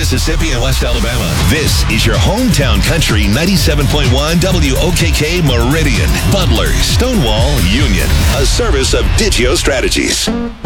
Mississippi, and West Alabama. This is your hometown country 97.1 WOKK Meridian, Butler, Stonewall, Union. A service of Digio Strategies.